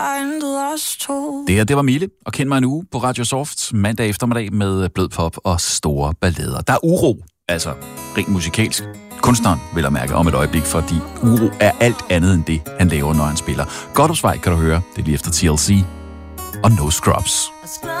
Det var Mille, og kend mig en uge på Radio Soft mandag eftermiddag med blød pop og store ballader. Der er uro, altså rent musikalsk. Kunstneren vil jeg mærke om et øjeblik, fordi uro er alt andet end det, han laver, når han spiller. Godt opsvej kan du høre, det er lige efter TLC og No Scrubs.